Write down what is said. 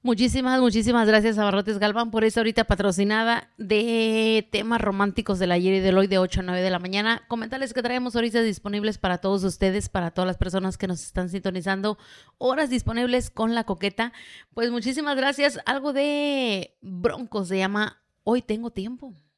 Muchísimas gracias a Barrotes Galván por esta ahorita patrocinada de temas románticos del ayer y del hoy de 8 a 9 de la mañana. Comentarles que traemos ahorita disponibles para todos ustedes, para todas las personas que nos están sintonizando, horas disponibles con la coqueta. Pues muchísimas gracias. Algo de Broncos se llama Hoy tengo tiempo.